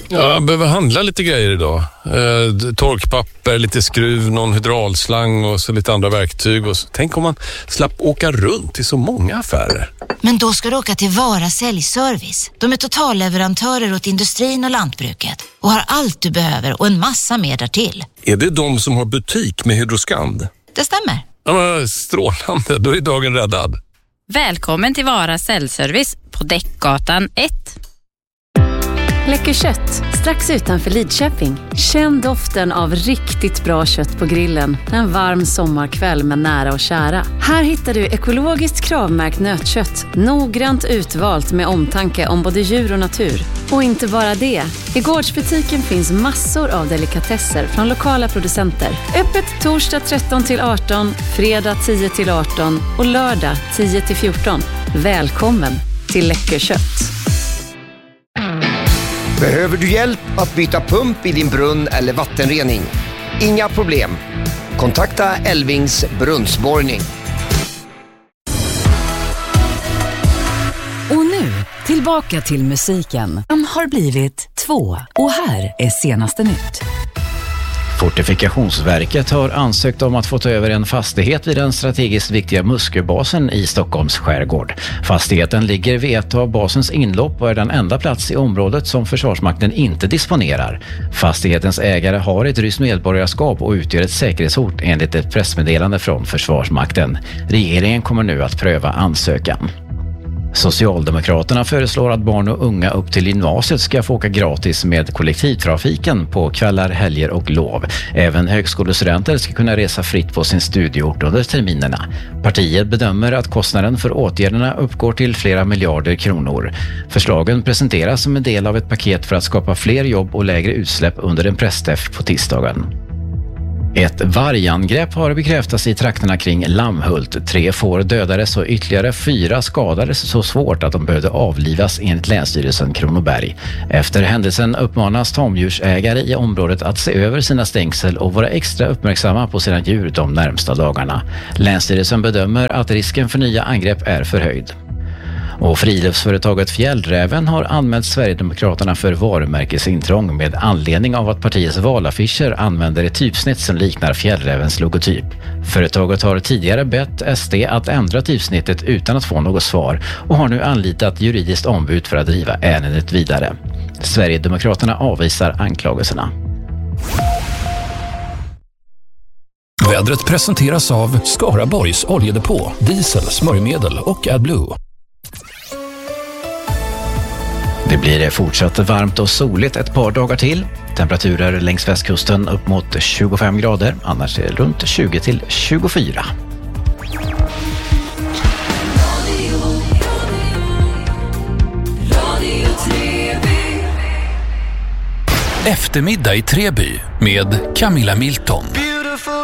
Ja, jag behöver handla lite grejer idag. Torkpapper, lite skruv, någon hydraulslang och så lite andra verktyg. Och så. Tänk om man slapp åka runt i så många affärer. Men då ska du åka till Vara Säljservice. De är totalleverantörer åt industrin och lantbruket och har allt du behöver och en massa mer därtill. Är det de som har butik med Hydroskand? Det stämmer. Ja, men strålande, då är dagen räddad. Välkommen till Vara Säljservice på Däckgatan 1. Läcker kött, strax utanför Lidköping. Känn doften av riktigt bra kött på grillen en varm sommarkväll med nära och kära. Här hittar du ekologiskt kravmärkt nötkött, noggrant utvalt med omtanke om både djur och natur. Och inte bara det. I gårdsbutiken finns massor av delikatesser från lokala producenter. Öppet torsdag 13-18, fredag 10-18 och lördag 10-14. Välkommen till Läcker kött. Behöver du hjälp att byta pump i din brunn eller vattenrening? Inga problem. Kontakta Elvings brunnsborrning. Och nu, tillbaka till musiken. Han har blivit 2 och här är senaste nytt. Fortifikationsverket har ansökt om att få ta över en fastighet vid den strategiskt viktiga Musköbasen i Stockholms skärgård. Fastigheten ligger vid ett av basens inlopp och är den enda plats i området som Försvarsmakten inte disponerar. Fastighetens ägare har ett ryskt medborgarskap och utgör ett säkerhetshot enligt ett pressmeddelande från Försvarsmakten. Regeringen kommer nu att pröva ansökan. Socialdemokraterna föreslår att barn och unga upp till gymnasiet ska få åka gratis med kollektivtrafiken på kvällar, helger och lov. Även högskolestudenter ska kunna resa fritt på sin studieort under terminerna. Partiet bedömer att kostnaden för åtgärderna uppgår till flera miljarder kronor. Förslagen presenteras som en del av ett paket för att skapa fler jobb och lägre utsläpp under en pressträff på tisdagen. Ett vargangrepp har bekräftats i trakterna kring Lammhult. 3 får dödades och ytterligare 4 skadades så svårt att de behövde avlivas enligt Länsstyrelsen Kronoberg. Efter händelsen uppmanas tamdjursägare i området att se över sina stängsel och vara extra uppmärksamma på sina djur de närmsta dagarna. Länsstyrelsen bedömer att risken för nya angrepp är förhöjd. Och friluftsföretaget Fjällräven har anmält Sverigedemokraterna för varumärkesintrång med anledning av att partiets valaffischer använder ett typsnitt som liknar Fjällrävens logotyp. Företaget har tidigare bett SD att ändra typsnittet utan att få något svar och har nu anlitat juridiskt ombud för att driva ärendet vidare. Sverigedemokraterna avvisar anklagelserna. Vädret presenteras av Skaraborgs oljedepå, diesel, smörjmedel och AdBlue. Det blir fortsatt varmt och soligt ett par dagar till. Temperaturer längs västkusten upp mot 25 grader, annars är det runt 20 till 24. Eftermiddag i Treby med Camilla Milton.